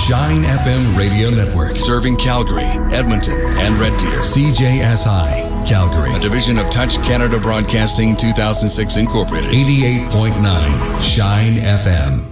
Shine FM Radio Network, serving Calgary, Edmonton, and Red Deer. CJSI, Calgary, a division of Touch Canada Broadcasting 2006 Incorporated. 88.9 Shine FM.